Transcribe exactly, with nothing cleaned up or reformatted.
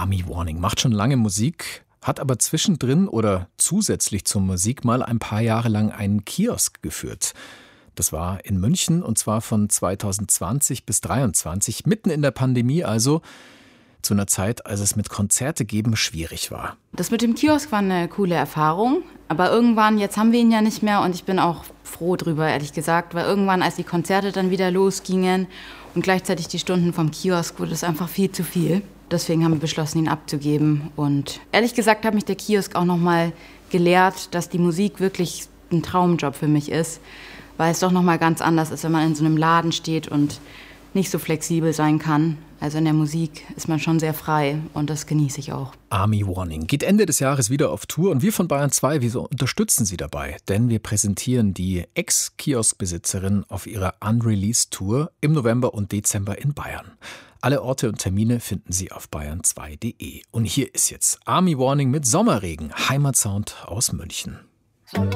Army Warning macht schon lange Musik, hat aber zwischendrin oder zusätzlich zur Musik mal ein paar Jahre lang einen Kiosk geführt. Das war in München und zwar von zweitausendzwanzig bis dreiundzwanzig, mitten in der Pandemie also, zu einer Zeit, als es mit Konzerte geben schwierig war. Das mit dem Kiosk war eine coole Erfahrung, aber irgendwann, jetzt haben wir ihn ja nicht mehr und ich bin auch froh drüber, ehrlich gesagt, weil irgendwann, als die Konzerte dann wieder losgingen und gleichzeitig die Stunden vom Kiosk, wurde es einfach viel zu viel. Deswegen haben wir beschlossen, ihn abzugeben. Und ehrlich gesagt hat mich der Kiosk auch noch mal gelehrt, dass die Musik wirklich ein Traumjob für mich ist, weil es doch noch mal ganz anders ist, wenn man in so einem Laden steht und nicht so flexibel sein kann. Also in der Musik ist man schon sehr frei und das genieße ich auch. Army Warning geht Ende des Jahres wieder auf Tour und wir von Bayern zwei, wir unterstützen sie dabei, denn wir präsentieren die Ex-Kioskbesitzerin auf ihrer Unreleased-Tour im November und Dezember in Bayern. Alle Orte und Termine finden Sie auf bayern zwei punkt de. Und hier ist jetzt Army Warning mit Sommerregen, Heimatsound aus München.